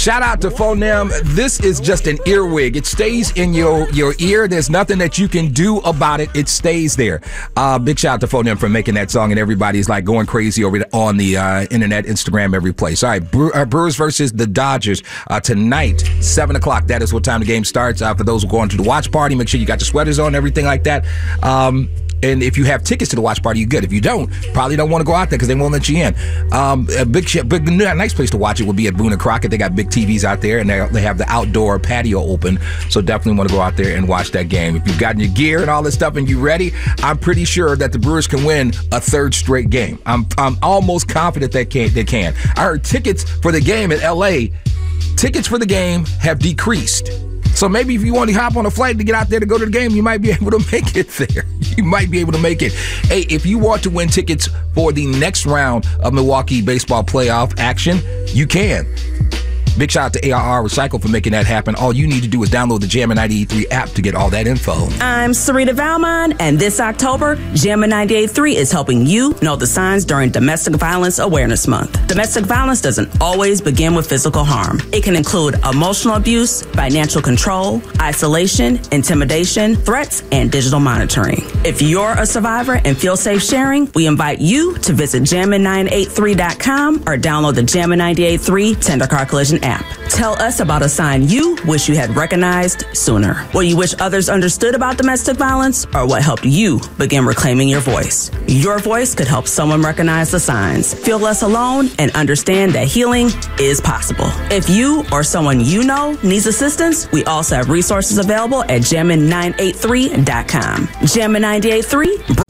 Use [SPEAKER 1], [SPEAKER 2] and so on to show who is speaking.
[SPEAKER 1] Shout out to Phonem. This is just an earwig. It stays in your ear. There's nothing that you can do about it. It stays there. Big shout out to Phonem for making that song, and everybody's like going crazy over on the internet, Instagram, every place. All right, Brewers versus the Dodgers tonight, 7 o'clock. That is what time the game starts. For those who are going to the watch party, make sure you got your sweaters on, everything like that. And if you have tickets to the watch party, you're good. If you don't, probably don't want to go out there because they won't let you in. A nice place to watch it would be at Boone and Crockett. They got big TVs out there, and they have the outdoor patio open. So definitely want to go out there and watch that game. If you've gotten your gear and all this stuff and you're ready, I'm pretty sure that the Brewers can win a third straight game. I'm almost confident they can. I heard tickets for the game in L.A., tickets for the game have decreased. So maybe if you want to hop on a flight to get out there to go to the game, you might be able to make it there. You might be able to make it. Hey, if you want to win tickets for the next round of Milwaukee baseball playoff action, you can. Big shout out to ARR Recycle for making that happen. All you need to do is download the Jammin' 98.3 app to get all that info.
[SPEAKER 2] I'm Sarita Valmont, and this October, Jammin' 98.3 is helping you know the signs during Domestic Violence Awareness Month. Domestic violence doesn't always begin with physical harm. It can include emotional abuse, financial control, isolation, intimidation, threats, and digital monitoring. If you're a survivor and feel safe sharing, we invite you to visit jammin983.com or download the Jammin' 98.3 Tender Car Collision app. Tell us about a sign you wish you had recognized sooner. What you wish others understood about domestic violence, or what helped you begin reclaiming your voice. Your voice could help someone recognize the signs, feel less alone, and understand that healing is possible. If you or someone you know needs assistance, we also have resources available at jammin983.com. Jammin 98.3